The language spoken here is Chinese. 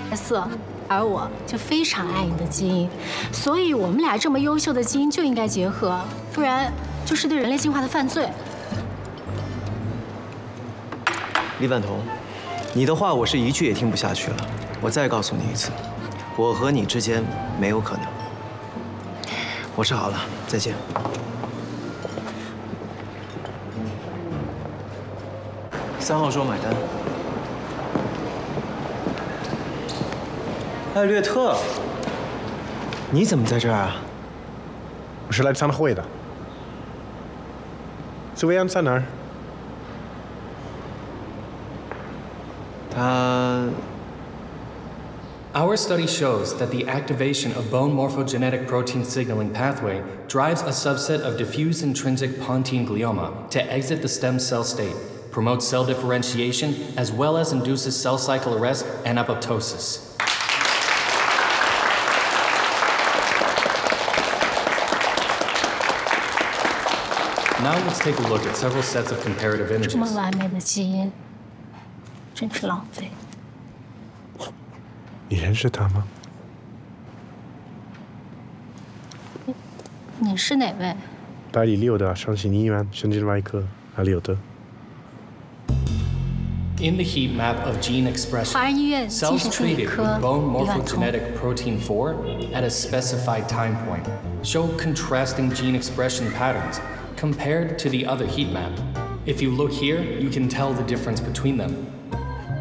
色，而我就非常爱你的基因，所以我们俩这么优秀的基因就应该结合，不然就是对人类进化的犯罪。 李婉彤，你的话我是一句也听不下去了。我再告诉你一次，我和你之间没有可能。我吃好了，再见。3号桌买单。艾略特，你怎么在这儿啊？ 我是来参会的。苏维安在哪儿？ 他。 Our study shows that the activation of bone morphogenetic protein signaling pathway drives a subset of diffuse intrinsic pontine glioma to exit the stem cell state, promotes cell differentiation, as well as induces cell cycle arrest and apoptosis. Now let's take a look at several sets of comparative 这么 images. 完美的基因，真是浪费。 你认识他吗？ 你是哪位？ 代理6的上行医院神经外科艾略特。 In the heat map of gene expression, 华人医院精 cells 神心理 treated 科 with bone 李婉彤。 morphogenetic protein 4 at a specified time point show contrasting gene expression patterns compared to the other heat map. If you look here, you can tell the difference between them.